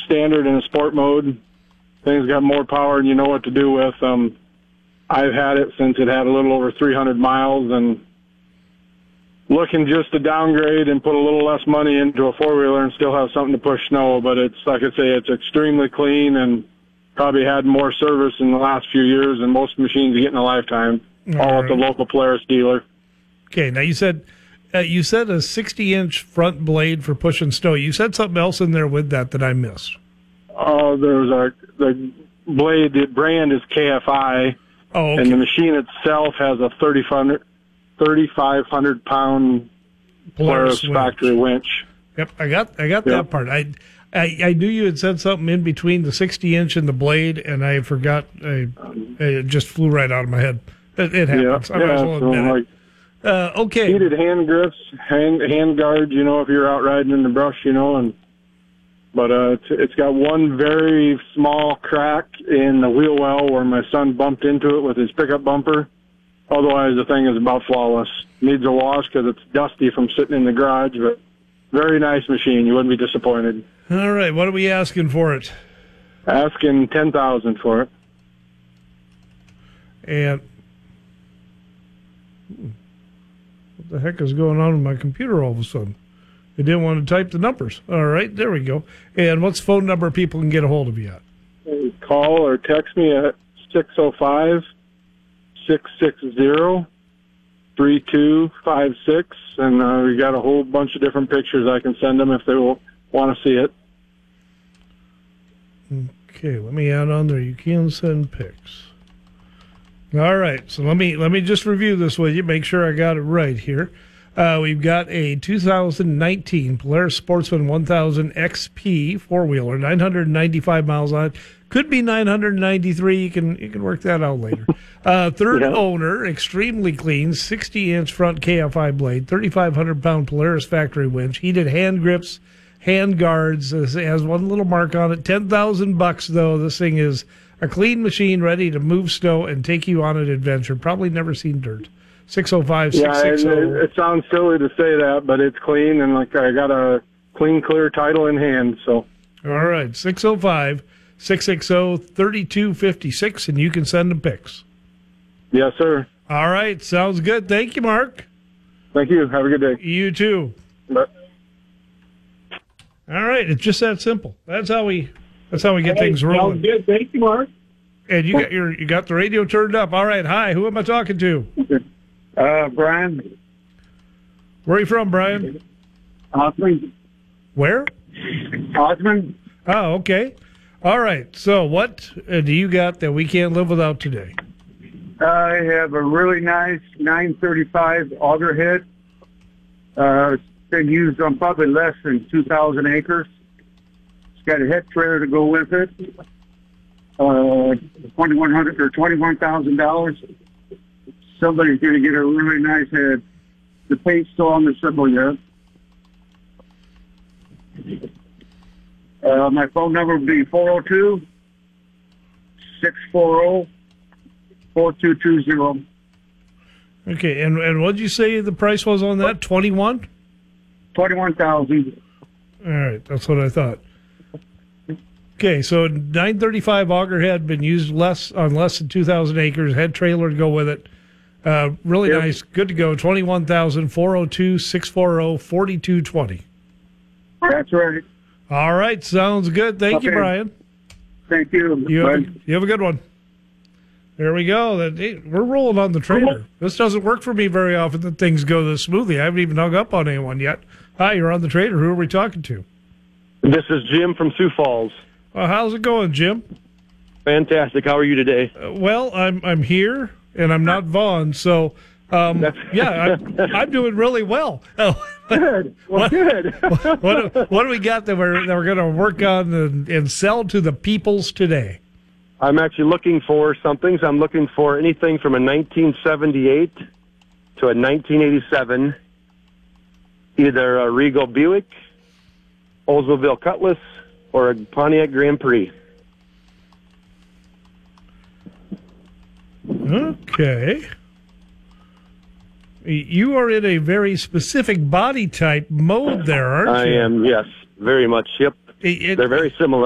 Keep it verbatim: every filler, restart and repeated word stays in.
standard in a sport mode. Things got more power and you know what to do with. Um, I've had it since it had a little over three hundred miles, and looking just to downgrade and put a little less money into a four-wheeler and still have something to push snow. But it's, like I say, it's extremely clean and probably had more service in the last few years than most machines you get in a lifetime, all, all right. At the local Polaris dealer. Okay, now you said uh, you said a sixty-inch front blade for pushing snow. You said something else in there with that that I missed. Oh, uh, there's a the blade. The brand is K F I, oh, okay. And the machine itself has a thirty-five hundred pound Polaris, Polaris factory winch. Yep, I got I got yep. that part. I, I I knew you had said something in between the sixty inch and the blade, and I forgot. I, it just flew right out of my head. It, it happens. Yeah, I might yeah, as well so admit like, it. Uh, okay. Heated hand grips, hand hand guards. You know, if you're out riding in the brush, you know, and but uh, it's, it's got one very small crack in the wheel well where my son bumped into it with his pickup bumper. Otherwise, the thing is about flawless. Needs a wash because it's dusty from sitting in the garage, but very nice machine. You wouldn't be disappointed. All right, what are we asking for it? Asking ten thousand dollars for it. And what the heck is going on with my computer all of a sudden? It didn't want to type the numbers. All right, there we go. And what's the phone number people can get a hold of you at? Call or text me at six oh five, six six zero, three two five six, and uh, we got a whole bunch of different pictures I can send them if they will want to see it. Okay, let me add on there. You can send pics. All right, so let me let me just review this with you, make sure I got it right here. Uh, we've got a two thousand nineteen Polaris Sportsman one thousand X P four-wheeler, nine hundred ninety-five miles on it. Could be nine hundred ninety-three. You can you can work that out later. Uh, third yeah. owner, extremely clean, sixty inch front K F I blade, thirty-five hundred pound Polaris factory winch, heated hand grips, hand guards. It has one little mark on it. ten thousand bucks though. This thing is a clean machine ready to move snow and take you on an adventure. Probably never seen dirt. six oh five, six six oh. Yeah, it, it sounds silly to say that, but it's clean, and like I got a clean, clear title in hand. So. All right, six oh five, six six oh, three two five six, and you can send them pics. Yes, sir. All right, sounds good. Thank you, Mark. Thank you. Have a good day. You too. Bye. All right, it's just that simple. That's how we. That's how we get hey, things rolling. Sounds good. Thank you, Mark. And you got your you got the radio turned up. All right. Hi. Who am I talking to? Uh, Brian. Where are you from, Brian? Osmond. Where? Osmond. Oh, okay. All right. So, what uh, do you got that we can't live without today? I have a really nice nine thirty-five auger head. Uh, it's been used on probably less than two thousand acres. It's got a head trailer to go with it. Uh, twenty-one hundred or twenty-one thousand dollars. Somebody's going to get a really nice head. The paint's still on the symbol yet. Uh, my phone number would be four oh two, six four oh, four two two zero. Okay, and and what did you say the price was on that? twenty-one? twenty-one thousand. All right, that's what I thought. Okay, so nine thirty-five auger head, been used less on less than two thousand acres, head trailer to go with it. Uh, really yep. nice, good to go. twenty-one thousand, four oh two, six four oh, four two two zero. That's right. All right, sounds good. Thank okay. you, Brian. Thank you. You have, a, you have a good one. There we go. That hey, we're rolling on the trailer. This doesn't work for me very often that things go this smoothly. I haven't even hung up on anyone yet. Hi, you're on the trailer. Who are we talking to? This is Jim from Sioux Falls. Well, how's it going, Jim? Fantastic. How are you today? Uh, well, I'm I'm here, and I'm not Vaughn, so um, yeah, I'm, I'm doing really well. Oh, good. Well, what, good. what, what, what do we got that we're that we're going to work on and, and sell to the peoples today? I'm actually looking for some things. I'm looking for anything from a nineteen seventy-eight to a nineteen eighty-seven, either a Regal Buick, Oldsmobile Cutlass, or a Pontiac Grand Prix. Okay. You are in a very specific body type mode there, aren't I you? am, yes, very much. Yep. It, it, They're very similar.